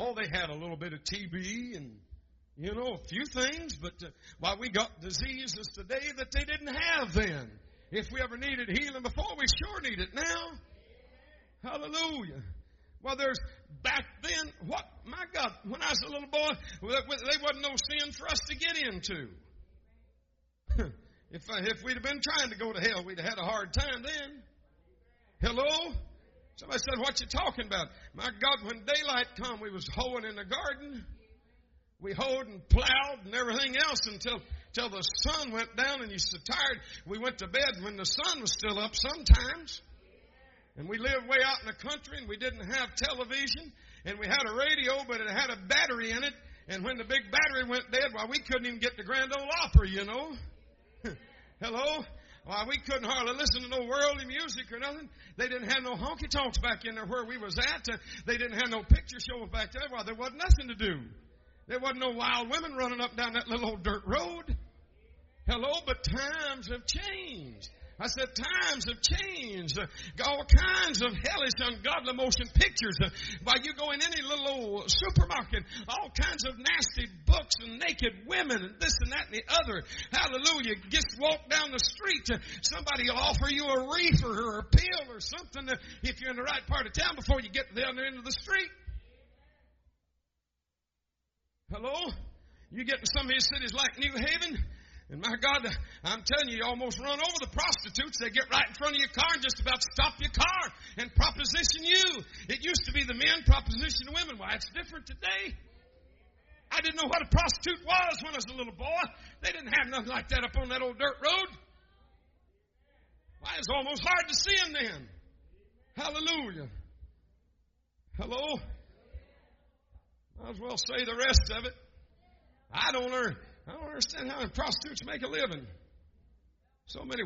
Oh, they had a little bit of TB and, a few things, but we got diseases today that they didn't have then. If we ever needed healing before, we sure need it now. Hallelujah. Well, there's back then, my God, when I was a little boy, there wasn't no sin for us to get into. If we'd have been trying to go to hell, we'd have had a hard time then. Hello? Somebody said, what you talking about? My God, when daylight come, we was hoeing in the garden. We hoed and plowed and everything else until the sun went down and you're so tired. We went to bed when the sun was still up sometimes. And we lived way out in the country and we didn't have television. And we had a radio, but it had a battery in it. And when the big battery went dead, we couldn't even get the Grand Ole Opry, Hello? We couldn't hardly listen to no worldly music or nothing. They didn't have no honky-tonks back in there where we was at. They didn't have no picture shows back there. There wasn't nothing to do. There wasn't no wild women running up down that little old dirt road. Hello? But times have changed. I said, times have changed. All kinds of hellish, ungodly motion pictures. While you go in any little old supermarket, all kinds of nasty books and naked women and this and that and the other. Hallelujah. Just walk down the street. Somebody will offer you a reefer or a pill or something if you're in the right part of town before you get to the other end of the street. Hello? You get in some of these cities like New Haven, and my God, I'm telling you, you almost run over the prostitutes. They get right in front of your car and just about stop your car and proposition you. It used to be the men proposition the women. Why, it's different today. I didn't know what a prostitute was when I was a little boy. They didn't have nothing like that up on that old dirt road. Why, it's almost hard to see them then. Hallelujah. Hello? Might as well say the rest of it. I don't understand how prostitutes make a living. So many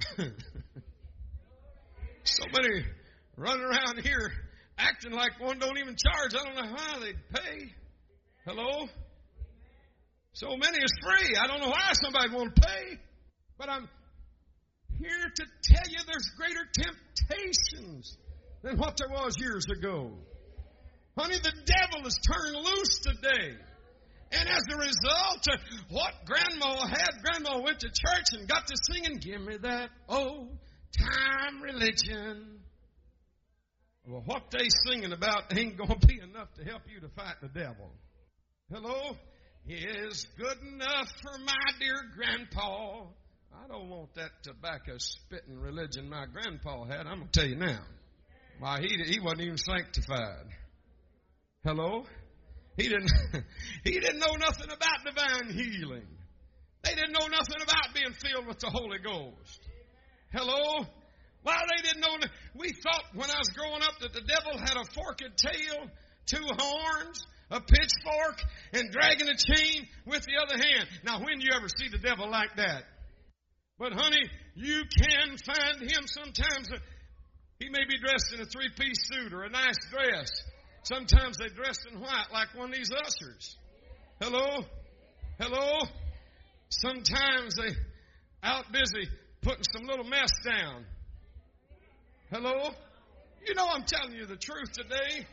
running around here acting like one don't even charge. I don't know how they pay. Hello? So many is free. I don't know why somebody won't pay. But I'm here to tell you there's greater temptations than what there was years ago. Honey, the devil is turned loose today. And as a result, what Grandma went to church and got to singing, give me that old time religion. Well, what they singing about ain't going to be enough to help you to fight the devil. Hello? Is good enough for my dear grandpa. I don't want that tobacco spitting religion my grandpa had. I'm going to tell you now. Why, he wasn't even sanctified. Hello? He didn't know nothing about divine healing. They didn't know nothing about being filled with the Holy Ghost. Hello? Well, they didn't know. We thought when I was growing up that the devil had a forked tail, 2 horns, a pitchfork, and dragging a chain with the other hand. Now, when do you ever see the devil like that? But, honey, you can find him sometimes. He may be dressed in a 3-piece suit or a nice dress. Sometimes they dress in white like one of these ushers. Hello? Hello? Sometimes they out busy putting some little mess down. Hello? You know I'm telling you the truth today.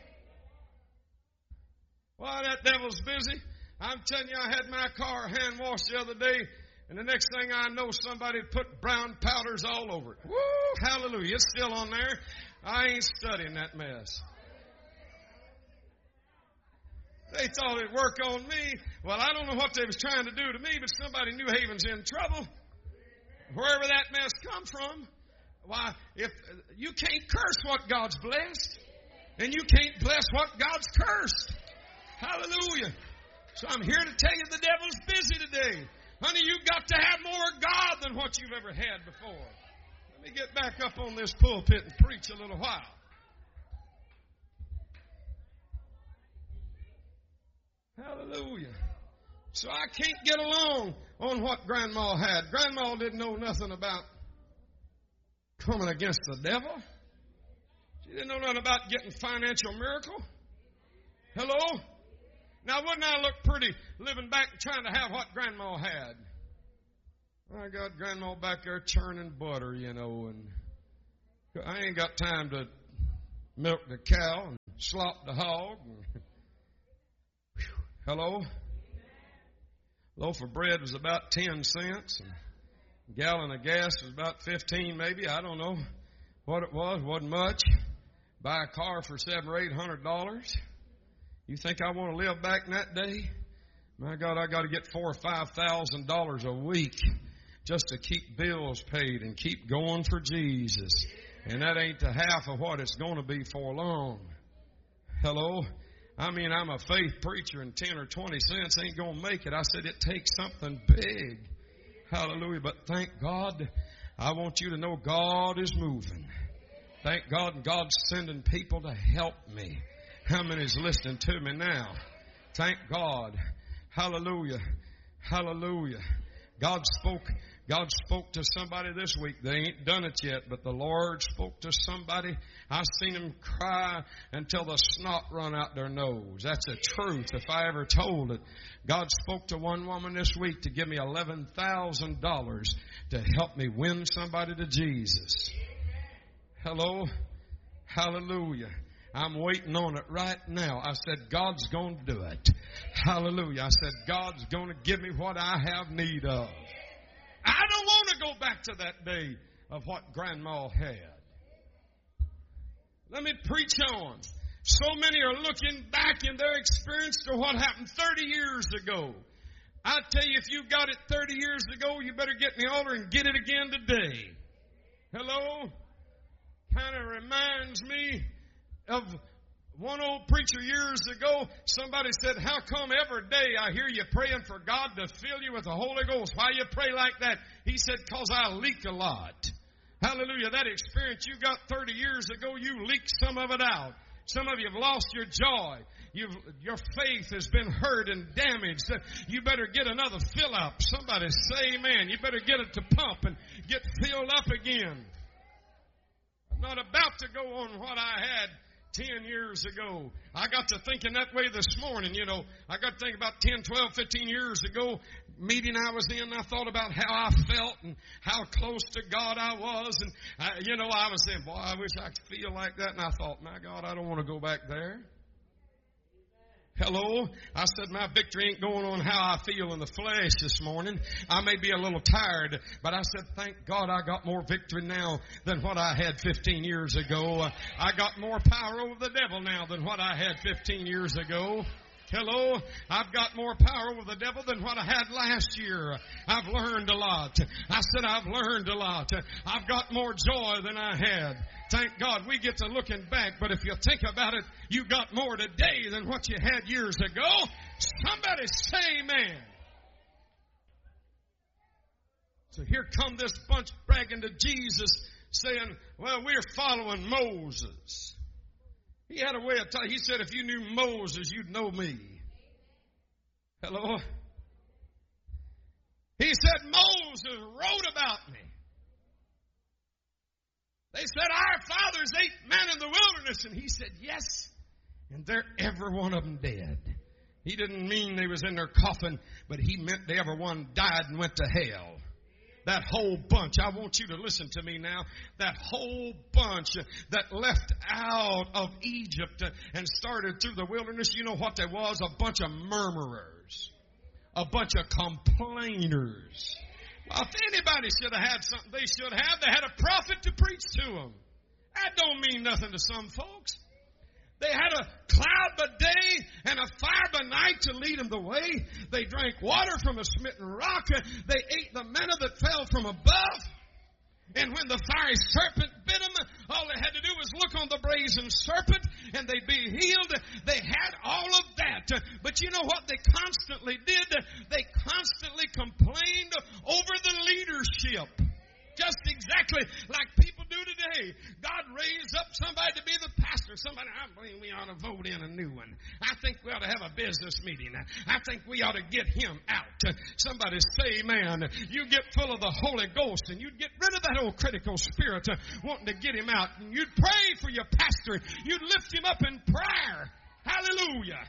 Why, that devil's busy. I'm telling you, I had my car hand washed the other day, and the next thing I know, somebody put brown powders all over it. Woo! Hallelujah. It's still on there. I ain't studying that mess. They thought it'd work on me. Well, I don't know what they was trying to do to me, but somebody in New Haven's in trouble. Wherever that mess come from. Why, if you can't curse what God's blessed, and you can't bless what God's cursed. Hallelujah. So I'm here to tell you the devil's busy today. Honey, you've got to have more of God than what you've ever had before. Let me get back up on this pulpit and preach a little while. Hallelujah. So I can't get along on what Grandma had. Grandma didn't know nothing about coming against the devil. She didn't know nothing about getting financial miracle. Hello? Now, wouldn't I look pretty living back trying to have what Grandma had? I got Grandma back there churning butter, and I ain't got time to milk the cow and slop the hog. Hello? Loaf of bread was about 10 cents. And a gallon of gas was about 15 maybe. I don't know what it was. Wasn't much. Buy a car for $700 or $800. You think I want to live back in that day? My God, I got to get $4,000 or $5,000 a week just to keep bills paid and keep going for Jesus. And that ain't the half of what it's going to be for long. Hello? I mean, I'm a faith preacher and 10 or 20 cents ain't going to make it. I said it takes something big. Hallelujah. But thank God, I want you to know God is moving. Thank God, and God's sending people to help me. How many is listening to me now? Thank God. Hallelujah. Hallelujah. God spoke to somebody this week. They ain't done it yet, but the Lord spoke to somebody. I've seen them cry until the snot run out their nose. That's the truth if I ever told it. God spoke to one woman this week to give me $11,000 to help me win somebody to Jesus. Hello? Hallelujah. I'm waiting on it right now. I said, God's going to do it. Hallelujah. I said, God's going to give me what I have need of. I don't want to go back to that day of what Grandma had. Let me preach on. So many are looking back in their experience to what happened 30 years ago. I tell you, if you got it 30 years ago, you better get in the altar and get it again today. Hello? Kind of reminds me of one old preacher years ago. Somebody said, how come every day I hear you praying for God to fill you with the Holy Ghost? Why you pray like that? He said, because I leak a lot. Hallelujah. That experience you got 30 years ago, you leaked some of it out. Some of you have lost your joy. Your faith has been hurt and damaged. You better get another fill up. Somebody say amen. You better get it to pump and get filled up again. I'm not about to go on what I had 10 years ago. I got to thinking that way this morning. You know, I got to think about 10, 12, 15 years ago, meeting I was in, I thought about how I felt and how close to God I was. And, I was saying, boy, I wish I could feel like that. And I thought, my God, I don't want to go back there. Hello? I said my victory ain't going on how I feel in the flesh this morning. I may be a little tired, but I said, thank God I got more victory now than what I had 15 years ago. I got more power over the devil now than what I had 15 years ago. Hello? I've got more power over the devil than what I had last year. I've learned a lot. I said I've learned a lot. I've got more joy than I had. Thank God we get to looking back, but if you think about it, you got more today than what you had years ago. Somebody say amen. So here come this bunch bragging to Jesus saying, well, we're following Moses. He had a way of telling. He said, if you knew Moses, you'd know me. Hello? He said, Moses wrote about me. They said, our fathers ate manna in the wilderness. And he said, yes. And they're every one of them dead. He didn't mean they was in their coffin, but he meant they every one died and went to hell. That whole bunch, I want you to listen to me now. That whole bunch that left out of Egypt and started through the wilderness, you know what there was? A bunch of murmurers. A bunch of complainers. Well, if anybody should have had something they should have, they had a prophet to preach to them. That don't mean nothing to some folks. They had a cloud by day and a fire by night to lead them the way. They drank water from a smitten rock. They ate the manna that fell from above. And when the fiery serpent bit them, all they had to do was look on the brazen serpent and they'd be healed. They had all of that. But you know what they constantly did? They constantly complained over the leadership. Just exactly like people do today. God raised up somebody to be the pastor. Somebody, I believe we ought to vote in a new one. I think we ought to have a business meeting. I think we ought to get him out. Somebody say amen. You get full of the Holy Ghost and you'd get rid of that old critical spirit wanting to get him out. And you'd pray for your pastor. You'd lift him up in prayer. Hallelujah.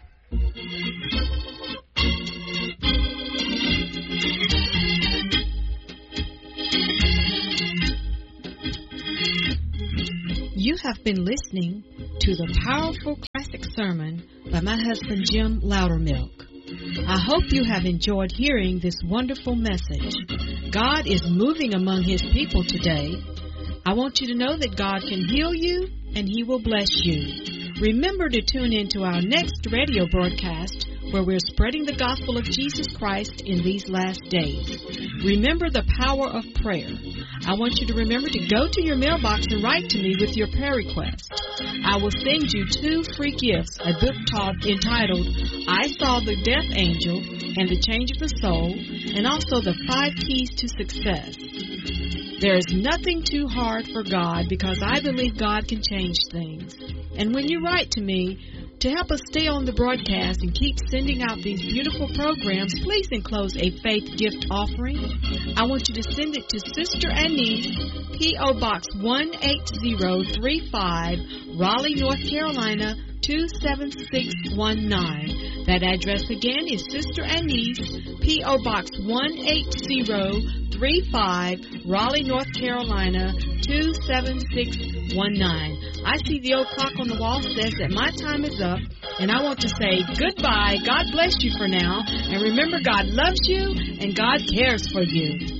You have been listening to the powerful classic sermon by my husband Jim Loudermilk. I hope you have enjoyed hearing this wonderful message. God is moving among His people today. I want you to know that God can heal you and He will bless you. Remember to tune in to our next radio broadcast where we're spreading the gospel of Jesus Christ in these last days. Remember the power of prayer. I want you to remember to go to your mailbox and write to me with your prayer request. I will send you 2 free gifts, a book entitled I Saw the Death Angel and the Change of the Soul, and also the 5 Keys to Success. There is nothing too hard for God because I believe God can change things. And when you write to me, to help us stay on the broadcast and keep sending out these beautiful programs, please enclose a faith gift offering. I want you to send it to Sister Anise, P.O. Box 18035, Raleigh, North Carolina, 27619. That address again is Sister Anise, P.O. Box 18035, Raleigh, North Carolina, 27619. I see the old clock on the wall says that my time is up, and I want to say goodbye. God bless you for now, and remember God loves you and God cares for you.